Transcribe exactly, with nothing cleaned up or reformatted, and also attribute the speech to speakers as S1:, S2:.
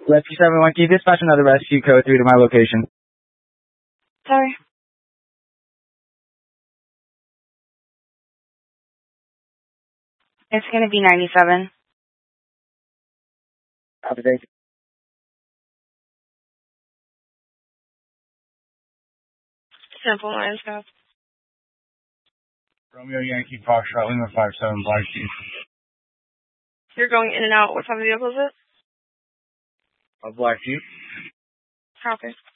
S1: Rescue seven one, can you dispatch another rescue code three to my location?
S2: Sorry. It's going to be ninety-seven.
S1: Copy, thank you.
S2: Simple line stop.
S3: Romeo Yankee Foxtrot Lima five seven Black Jeep.
S2: You're going in and out. What type of vehicle is it?
S3: A Black Jeep.
S2: Copy.